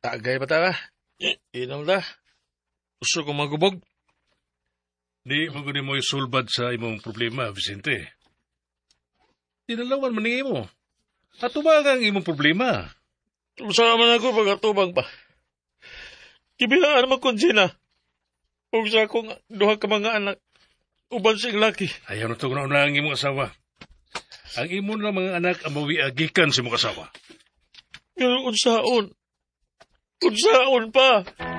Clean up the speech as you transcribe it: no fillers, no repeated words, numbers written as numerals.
Tagay pa ta ka. Inom ta. Gusto ko magubog. Di mo gani mo isulbad sa imong problema, Vicente. Tinalawan man ni mo. Atubang ang imong problema. Sama na ako pagkatubang pa. Kibilaan naman kung sina. Huwag sa akong duha ka mga anak. Uban sing laki. Ayaw na ito na ang imong asawa. Ang imo na mga anak ang mawiagikan sa imong asawa. Pero unsaon? Unsaon pa?